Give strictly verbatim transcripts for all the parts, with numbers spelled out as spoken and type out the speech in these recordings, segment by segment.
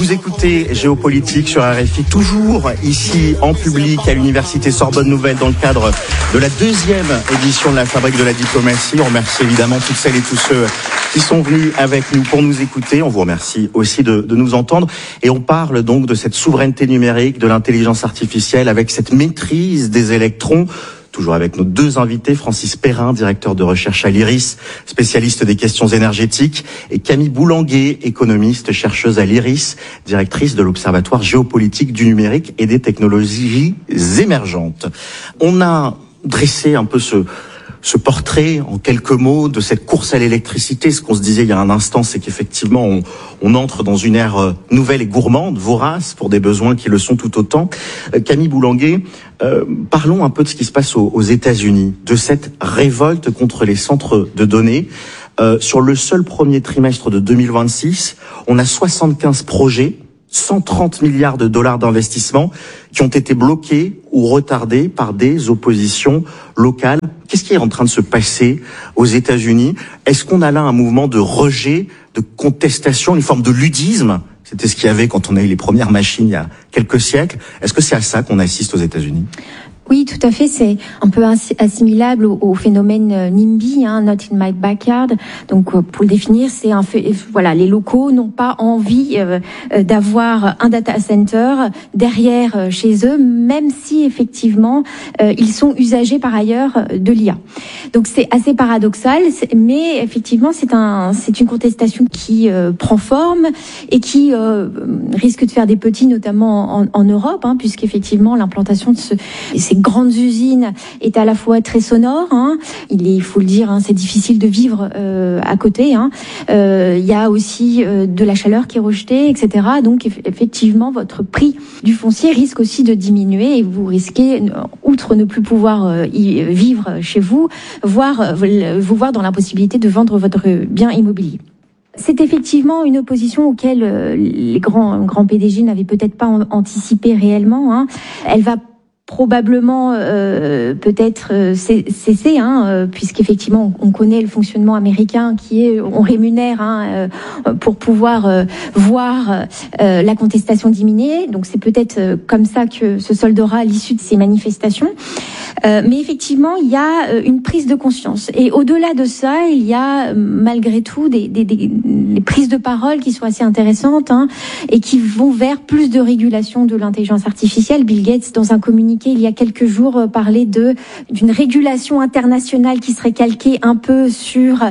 Vous écoutez Géopolitique sur R F I, toujours ici en public à l'Université Sorbonne Nouvelle dans le cadre de la deuxième édition de la Fabrique de la Diplomatie. On remercie évidemment toutes celles et tous ceux qui sont venus avec nous pour nous écouter. On vous remercie aussi de, de nous entendre. Et on parle donc de cette souveraineté numérique, de l'intelligence artificielle avec cette maîtrise des électrons. Toujours avec nos deux invités, Francis Perrin, directeur de recherche à l'I R I S, spécialiste des questions énergétiques, et Camille Boulanguet, économiste, chercheuse à l'I R I S, directrice de l'Observatoire géopolitique du numérique et des technologies émergentes. On a dressé un peu ce... ce portrait, en quelques mots, de cette course à l'électricité. Ce qu'on se disait il y a un instant, c'est qu'effectivement, on, on entre dans une ère nouvelle et gourmande, vorace, pour des besoins qui le sont tout autant. Euh, Camille Boulanguet, euh, parlons un peu de ce qui se passe aux, aux États-Unis, de cette révolte contre les centres de données. Euh, sur le seul premier trimestre de deux mille vingt-six, on a soixante-quinze projets, cent trente milliards de dollars d'investissement qui ont été bloqués ou retardés par des oppositions locales. Qu'est-ce qui est en train de se passer aux États-Unis? Est-ce qu'on a là un mouvement de rejet, de contestation, une forme de ludisme? C'était ce qu'il y avait quand on a eu les premières machines il y a quelques siècles. Est-ce que c'est à ça qu'on assiste aux États-Unis? Oui, tout à fait. C'est un peu assimilable au, au phénomène NIMBY, hein, Not in my backyard. Donc, pour le définir, c'est un fait, voilà, les locaux n'ont pas envie euh, d'avoir un data center derrière euh, chez eux, même si effectivement euh, ils sont usagers par ailleurs de l'I A. Donc, c'est assez paradoxal, mais effectivement, c'est un, c'est une contestation qui euh, prend forme et qui euh, risque de faire des petits, notamment en, en Europe, hein, puisqu'effectivement l'implantation de ce, ces grandes usines est à la fois très sonore, hein. Il est, il faut le dire, hein, c'est difficile de vivre euh, à côté. Hein. Euh, il y a aussi euh, de la chaleur qui est rejetée, et cetera. Donc eff- effectivement, votre prix du foncier risque aussi de diminuer et vous risquez, outre ne plus pouvoir euh, y vivre chez vous, voire euh, vous voir dans l'impossibilité de vendre votre bien immobilier. C'est effectivement une opposition auquel euh, les grands grands P D G n'avaient peut-être pas an- anticipé réellement. Hein. Elle va probablement euh, peut-être euh, cesser, hein, euh, puisqu'effectivement on connaît le fonctionnement américain qui est on rémunère hein, euh, pour pouvoir euh, voir euh, la contestation diminuer. Donc c'est peut-être euh, comme ça que se soldera à l'issue de ces manifestations. Euh, mais effectivement, il y a euh, une prise de conscience. Et au-delà de ça, il y a malgré tout des, des, des, des prises de parole qui sont assez intéressantes hein, et qui vont vers plus de régulation de l'intelligence artificielle. Bill Gates, dans un communiqué il y a quelques jours, euh, parlait de d'une régulation internationale qui serait calquée un peu sur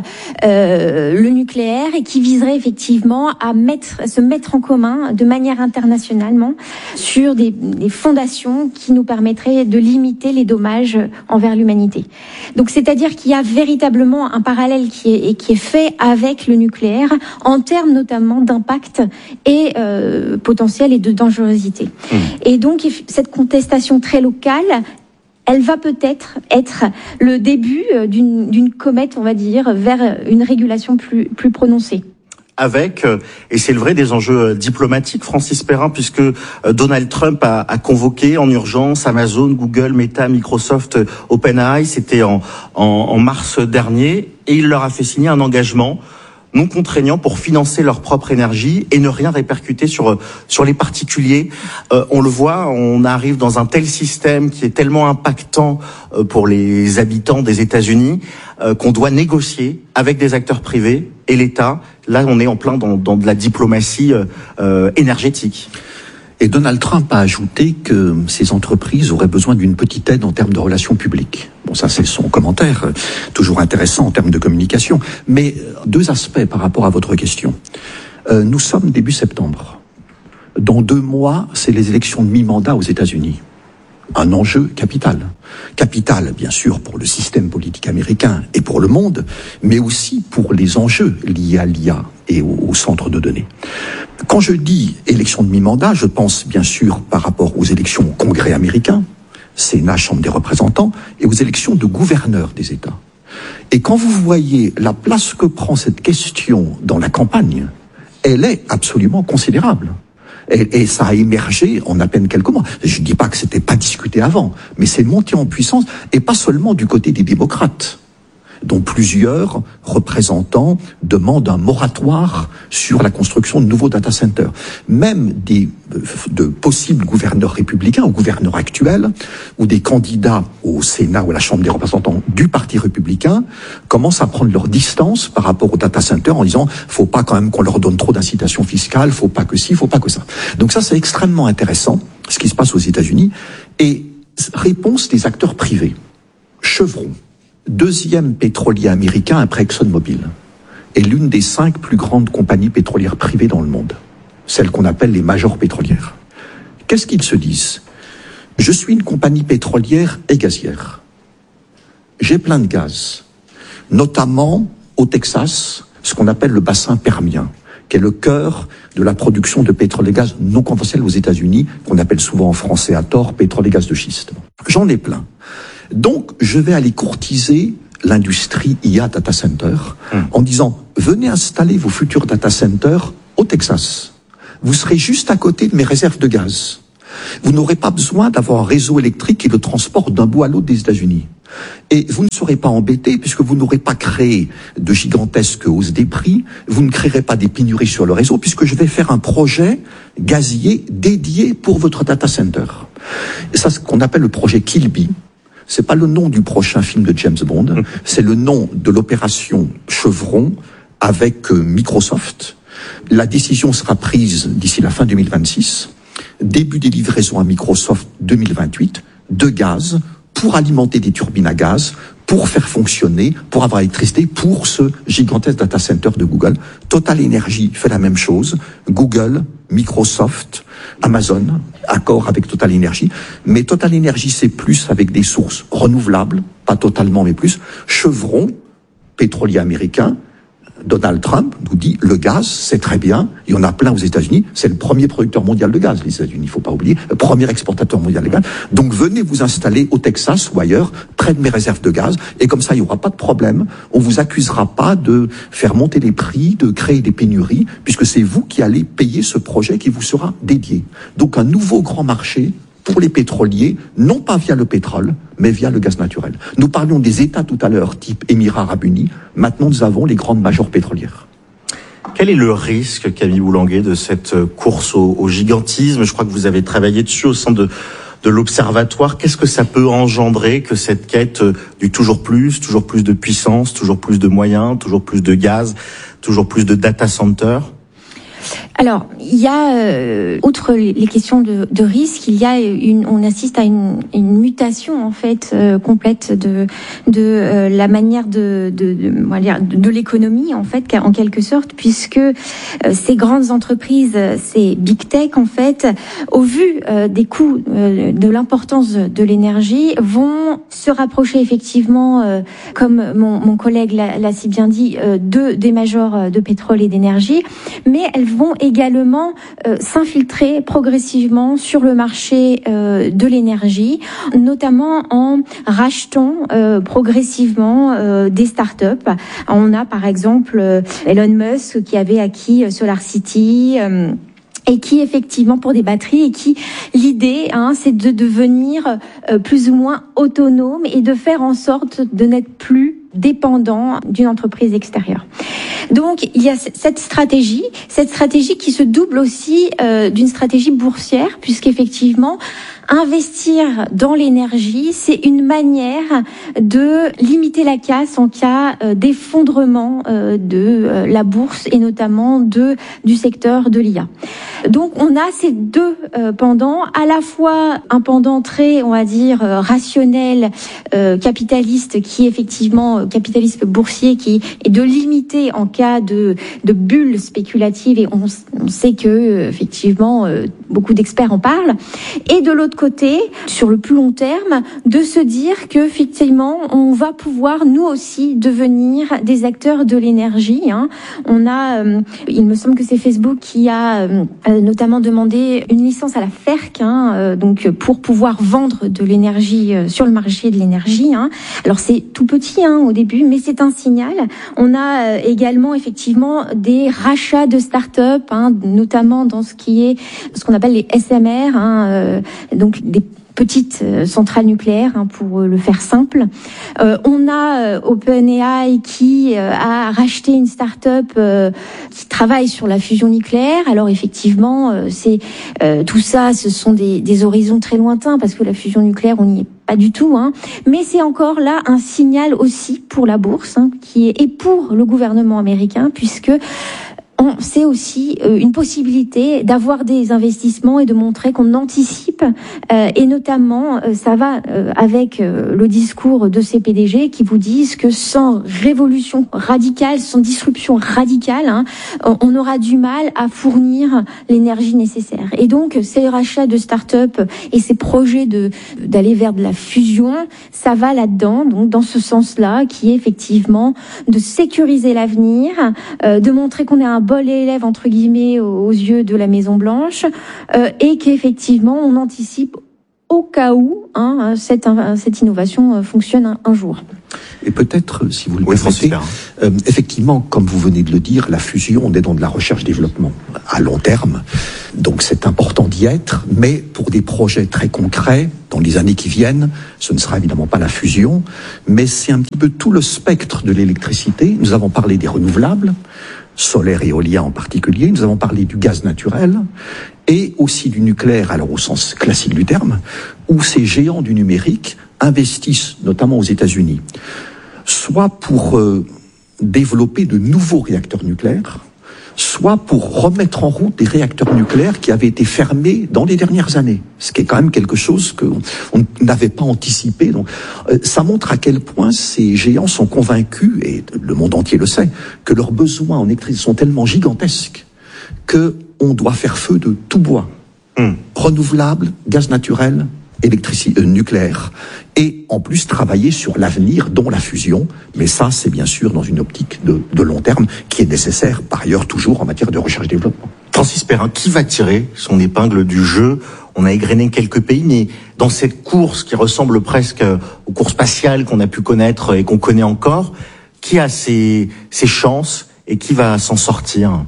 euh, le nucléaire et qui viserait effectivement à mettre, à se mettre en commun de manière internationalement sur des, des fondations qui nous permettraient de limiter les dommages envers l'humanité. Donc, c'est-à-dire qu'il y a véritablement un parallèle qui est, qui est fait avec le nucléaire en termes notamment d'impact et euh, potentiel et de dangerosité. Mmh. Et donc, cette contestation très locale, elle va peut-être être le début d'une, d'une comète, on va dire, vers une régulation plus, plus prononcée. Avec, et c'est le vrai, des enjeux diplomatiques, Francis Perrin, puisque Donald Trump a, a convoqué en urgence Amazon, Google, Meta, Microsoft, OpenAI, c'était en, en, en mars dernier, et il leur a fait signer un engagement non contraignant pour financer leur propre énergie et ne rien répercuter sur sur les particuliers. Euh, on le voit, on arrive dans un tel système qui est tellement impactant euh, pour les habitants des États-Unis euh, qu'on doit négocier avec des acteurs privés et l'État. Là, on est en plein dans, dans de la diplomatie euh, énergétique. Et Donald Trump a ajouté que ces entreprises auraient besoin d'une petite aide en termes de relations publiques. Bon, ça c'est son commentaire, toujours intéressant en termes de communication. Mais deux aspects par rapport à votre question. Euh, nous sommes début septembre. Dans deux mois, c'est les élections de mi-mandat aux États-Unis. Un enjeu capital. Capital, bien sûr, pour le système politique américain et pour le monde, mais aussi pour les enjeux liés à l'I A et au, au centre de données. Quand je dis élection de mi-mandat, je pense bien sûr par rapport aux élections au Congrès américain, Sénat, Chambre des représentants, et aux élections de gouverneurs des États. Et quand vous voyez la place que prend cette question dans la campagne, elle est absolument considérable. Et, et ça a émergé en à peine quelques mois. Je ne dis pas que c'était pas discuté avant, mais c'est monté en puissance, et pas seulement du côté des démocrates, dont plusieurs représentants demandent un moratoire sur la construction de nouveaux data centers. Même des de possibles gouverneurs républicains ou gouverneurs actuels ou des candidats au Sénat ou à la Chambre des représentants du Parti républicain commencent à prendre leur distance par rapport aux data centers en disant faut pas quand même qu'on leur donne trop d'incitations fiscales, faut pas que ci, faut pas que ça. Donc ça c'est extrêmement intéressant ce qui se passe aux États-Unis. Et réponse des acteurs privés. Chevron, deuxième pétrolier américain après ExxonMobil, est l'une des cinq plus grandes compagnies pétrolières privées dans le monde, celles qu'on appelle les majors pétrolières. Qu'est-ce qu'ils se disent? Je suis une compagnie pétrolière et gazière. J'ai plein de gaz, notamment au Texas, ce qu'on appelle le bassin permien, qui est le cœur de la production de pétrole et gaz non conventionnel aux États-Unis, qu'on appelle souvent en français à tort pétrole et gaz de schiste. J'en ai plein. Donc, je vais aller courtiser l'industrie I A data center mmh. en disant, venez installer vos futurs data centers au Texas. Vous serez juste à côté de mes réserves de gaz. Vous n'aurez pas besoin d'avoir un réseau électrique qui le transporte d'un bout à l'autre des États-Unis. Et vous ne serez pas embêtés puisque vous n'aurez pas créé de gigantesques hausses des prix, vous ne créerez pas des pénuries sur le réseau puisque je vais faire un projet gazier dédié pour votre data center. Et ça, c'est ce qu'on appelle le projet Kilby. C'est pas le nom du prochain film de James Bond, c'est le nom de l'opération Chevron avec Microsoft. La décision sera prise d'ici la fin deux mille vingt-six. Début des livraisons à Microsoft deux mille vingt-huit de gaz pour alimenter des turbines à gaz, pour faire fonctionner, pour avoir l'électricité pour ce gigantesque data center de Google. Total Energy fait la même chose. Google, Microsoft, Amazon, accord avec Total Energy. Mais Total Energy, c'est plus avec des sources renouvelables, pas totalement, mais plus. Chevron, pétrolier américain, Donald Trump nous dit le gaz, c'est très bien, il y en a plein aux États-Unis, c'est le premier producteur mondial de gaz, les États-Unis, il faut pas oublier, le premier exportateur mondial de gaz. Donc venez vous installer au Texas ou ailleurs, près de mes réserves de gaz, et comme ça il y aura pas de problème, on vous accusera pas de faire monter les prix, de créer des pénuries, puisque c'est vous qui allez payer ce projet qui vous sera dédié. Donc un nouveau grand marché pour les pétroliers, non pas via le pétrole, mais via le gaz naturel. Nous parlions des États tout à l'heure, type Émirats Arabes Unis. Maintenant, nous avons les grandes majors pétrolières. Quel est le risque, Camille Boulanguet, de cette course au, au gigantisme? Je crois que vous avez travaillé dessus au sein de, de l'Observatoire. Qu'est-ce que ça peut engendrer que cette quête du toujours plus, toujours plus de puissance, toujours plus de moyens, toujours plus de gaz, toujours plus de data centers? Alors, il y a, euh, outre les questions de, de risque, il y a une, on assiste à une, une mutation en fait euh, complète de de euh, la manière de de de, de, de l'économie en fait, en quelque sorte, puisque euh, ces grandes entreprises, ces big tech en fait, au vu euh, des coûts, euh, de l'importance de l'énergie, vont se rapprocher effectivement, euh, comme mon, mon collègue l'a, l'a si bien dit, euh, de des majors de pétrole et d'énergie, mais elles vont également euh, s'infiltrer progressivement sur le marché euh, de l'énergie, notamment en rachetant euh, progressivement euh, des startups. On a par exemple euh, Elon Musk qui avait acquis euh, SolarCity, euh, et qui effectivement pour des batteries, et qui l'idée hein, c'est de devenir euh, plus ou moins autonome et de faire en sorte de n'être plus dépendant d'une entreprise extérieure. Donc il y a cette stratégie, cette stratégie qui se double aussi euh, d'une stratégie boursière, puisqu'effectivement investir dans l'énergie, c'est une manière de limiter la casse en cas euh, d'effondrement euh, de euh, la bourse et notamment de du secteur de l'I A. Donc on a ces deux euh, pendants, à la fois un pendant très, on va dire, euh, rationnel, euh, capitaliste, qui effectivement, euh, capitaliste boursier, qui est de limiter en cas de, de bulle spéculative, et on, on sait que euh, effectivement euh, beaucoup d'experts en parlent, et de l'autre côté, sur le plus long terme, de se dire que effectivement on va pouvoir nous aussi devenir des acteurs de l'énergie. Hein. On a, euh, il me semble que c'est Facebook qui a euh, notamment demandé une licence à la F E R C, hein, euh, donc pour pouvoir vendre de l'énergie euh, sur le marché de l'énergie. Hein. Alors c'est tout petit hein, au début, mais c'est un signal. On a euh, également effectivement des rachats de start-up, hein, notamment dans ce qui est ce qu'on appelle les S M R, hein, euh, donc des petite euh, centrale nucléaire, hein, pour le faire simple. Euh, on a euh, OpenAI qui euh, a racheté une start-up euh, qui travaille sur la fusion nucléaire. Alors effectivement, euh, c'est euh, tout ça, ce sont des, des horizons très lointains parce que la fusion nucléaire, on n'y est pas du tout, hein. Mais c'est encore là un signal aussi pour la bourse, hein, qui est, et pour le gouvernement américain, puisque c'est aussi une possibilité d'avoir des investissements et de montrer qu'on anticipe, euh, et notamment ça va avec le discours de ces P D G qui vous disent que sans révolution radicale, sans disruption radicale, hein, on aura du mal à fournir l'énergie nécessaire. Et donc ces rachats de start-up et ces projets de d'aller vers de la fusion, ça va là-dedans, donc dans ce sens-là, qui est effectivement de sécuriser l'avenir, euh, de montrer qu'on est un bon élève entre guillemets aux yeux de la Maison Blanche, euh, et qu'effectivement on anticipe au cas où, hein, cette, cette innovation fonctionne un, un jour. Et peut-être, si vous le oui, permettez, euh, effectivement, comme vous venez de le dire, la fusion, on est dans de la recherche-développement à long terme. Donc c'est important d'y être, mais pour des projets très concrets, dans les années qui viennent, ce ne sera évidemment pas la fusion, mais c'est un petit peu tout le spectre de l'électricité. Nous avons parlé des renouvelables, solaire et éolien en particulier, nous avons parlé du gaz naturel, et aussi du nucléaire, alors au sens classique du terme, où ces géants du numérique investissent, notamment aux États-Unis, soit pour euh, développer de nouveaux réacteurs nucléaires, soit pour remettre en route des réacteurs nucléaires qui avaient été fermés dans les dernières années, ce qui est quand même quelque chose qu'on n'avait pas anticipé. Donc, euh, ça montre à quel point ces géants sont convaincus, et le monde entier le sait, que leurs besoins en électricité sont tellement gigantesques que on doit faire feu de tout bois, mmh. renouvelable, gaz naturel, électricité euh, nucléaire, et en plus travailler sur l'avenir, dont la fusion. Mais ça, c'est bien sûr dans une optique de, de long terme qui est nécessaire, par ailleurs, toujours en matière de recherche-développement. Francis Perrin, qui va tirer son épingle du jeu? On a égrené quelques pays, mais dans cette course qui ressemble presque aux courses spatiales qu'on a pu connaître et qu'on connaît encore, qui a ses, ses chances et qui va s'en sortir?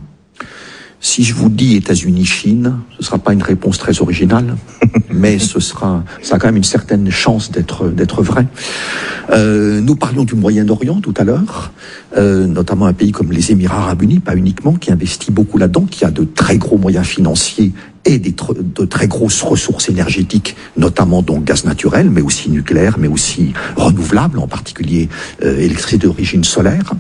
Si je vous dis États-Unis-Chine, ce ne sera pas une réponse très originale, mais ce sera, ça a quand même une certaine chance d'être d'être vrai. Euh, nous parlions du Moyen-Orient tout à l'heure, euh, notamment un pays comme les Émirats Arabes Unis, pas uniquement, qui investit beaucoup là-dedans, qui a de très gros moyens financiers et des tr- de très grosses ressources énergétiques, notamment donc gaz naturel, mais aussi nucléaire, mais aussi renouvelable, en particulier euh, électricité d'origine solaire.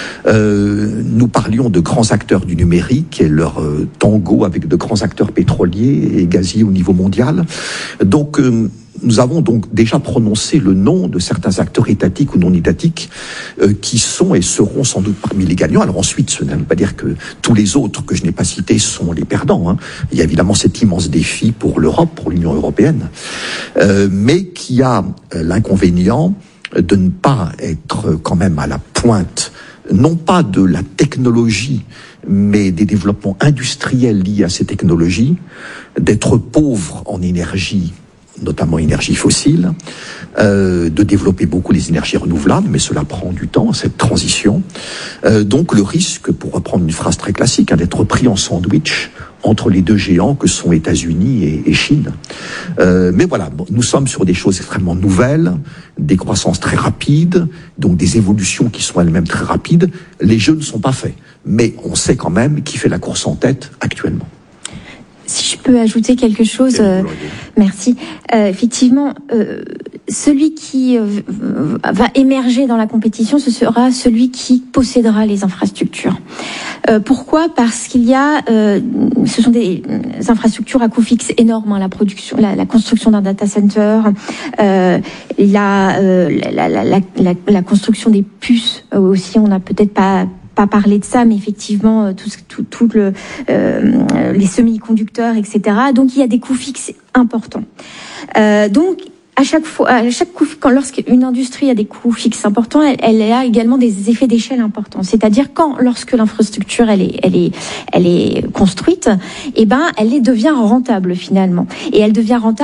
Euh, nous parlions de grands acteurs du numérique et leur euh, tango avec de grands acteurs pétroliers et gaziers au niveau mondial. Donc euh, nous avons donc déjà prononcé le nom de certains acteurs étatiques ou non étatiques euh, qui sont et seront sans doute parmi les gagnants. Alors ensuite, ce ne veut pas dire que tous les autres que je n'ai pas cités sont les perdants, hein. Il y a évidemment cet immense défi pour l'Europe, pour l'Union européenne, euh, mais qui a euh, l'inconvénient de ne pas être quand même à la pointe, non pas de la technologie, mais des développements industriels liés à ces technologies, d'être pauvre en énergie, notamment énergie fossile, euh, de développer beaucoup les énergies renouvelables, mais cela prend du temps, cette transition. Euh, donc le risque, pour reprendre une phrase très classique, hein, d'être pris en sandwich entre les deux géants que sont États-Unis et, et Chine. Euh, mais voilà, bon, nous sommes sur des choses extrêmement nouvelles, des croissances très rapides, donc des évolutions qui sont elles-mêmes très rapides. Les jeux ne sont pas faits, mais on sait quand même qui fait la course en tête actuellement. Si je peux ajouter quelque chose, euh, merci. Euh, effectivement, euh, celui qui euh, va émerger dans la compétition, ce sera celui qui possédera les infrastructures. Euh, pourquoi ? Parce qu'il y a, euh, ce sont des infrastructures à coût fixe énormes, hein, la production, la, la construction d'un data center, euh, la, euh, la, la, la, la, la construction des puces euh, aussi. On n'a peut-être pas pas parler de ça, mais effectivement, tout, tout, tout le, euh, les semi-conducteurs, et cetera. Donc, il y a des coûts fixes importants. Euh, donc, à chaque fois, à chaque coup, quand lorsqu'une industrie a des coûts fixes importants, elle, elle a également des effets d'échelle importants. C'est-à-dire quand, lorsque l'infrastructure elle est, elle est, elle est construite, eh ben, elle devient rentable finalement. Et elle devient rentable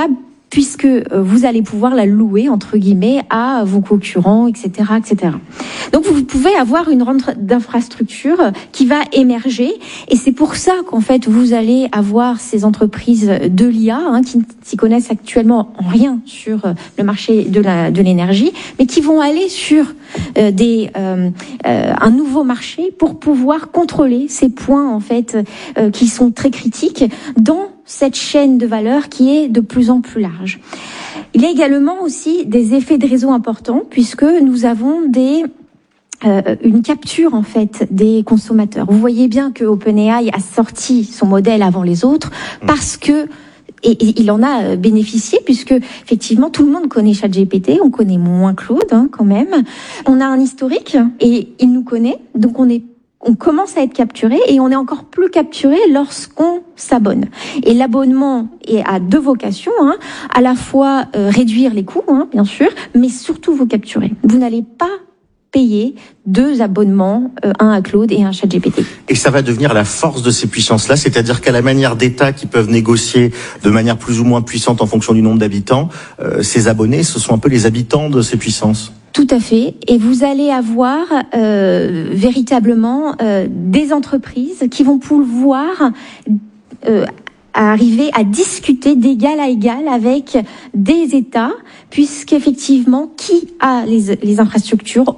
puisque vous allez pouvoir la louer, entre guillemets, à vos concurrents, et cetera, et cetera. Donc, vous pouvez avoir une rente d'infrastructure qui va émerger, et c'est pour ça qu'en fait, vous allez avoir ces entreprises de l'I A, hein, qui ne s'y connaissent actuellement en rien sur le marché de la, de l'énergie, mais qui vont aller sur euh, des, euh, euh, un nouveau marché pour pouvoir contrôler ces points, en fait, euh, qui sont très critiques dans cette chaîne de valeur qui est de plus en plus large. Il y a également aussi des effets de réseau importants, puisque nous avons des Euh, une capture en fait des consommateurs. Vous voyez bien que OpenAI a sorti son modèle avant les autres parce que et, et il en a bénéficié, puisque effectivement tout le monde connaît ChatGPT, on connaît moins Claude hein, quand même. On a un historique et il nous connaît, donc on est on commence à être capturé et on est encore plus capturé lorsqu'on s'abonne. Et l'abonnement est à deux vocations, hein, à la fois euh, réduire les coûts, hein, bien sûr, mais surtout vous capturer. Vous n'allez pas payer deux abonnements, euh, un à Claude et un ChatGPT. Et ça va devenir la force de ces puissances-là, c'est-à-dire qu'à la manière d'États qui peuvent négocier de manière plus ou moins puissante en fonction du nombre d'habitants, euh, ces abonnés, ce sont un peu les habitants de ces puissances. Tout à fait. Et vous allez avoir euh, véritablement euh, des entreprises qui vont pouvoir euh, arriver à discuter d'égal à égal avec des États, puisqu'effectivement, qui a les, les infrastructures